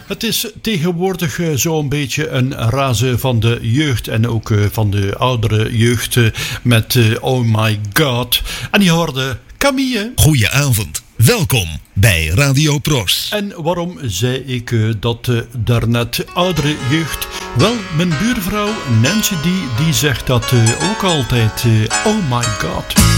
Het is tegenwoordig zo'n beetje een raze van de jeugd en ook van de oudere jeugd met Oh My God. En die hoorde Camille. Goedenavond, welkom bij Radio Pros. En waarom zei ik dat daarnet oudere jeugd? Wel, mijn buurvrouw Nancy die zegt dat ook altijd Oh My God.